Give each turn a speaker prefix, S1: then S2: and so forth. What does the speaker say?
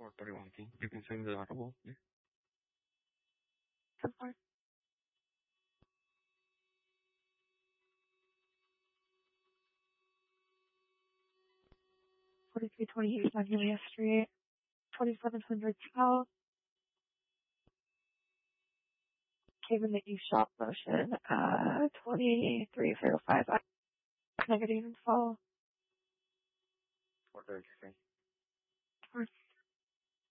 S1: 431 King. You can send the audible. Yeah.
S2: 10-4. 4328 Magnolia Street, 2700 South. Given that you shop motion, 2305. Negative info.
S1: 433.